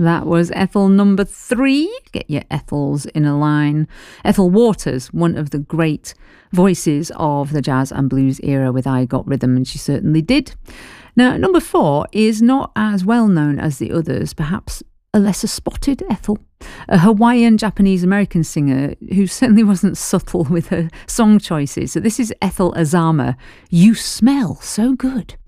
That was Ethel number 3. Get your Ethels in a line. Ethel Waters, one of the great voices of the jazz and blues era with I Got Rhythm, and she certainly did. Now, number 4 is not as well known as the others, perhaps a lesser spotted Ethel, a Hawaiian Japanese-American singer who certainly wasn't subtle with her song choices. So this is Ethel Azama, You Smell So Good.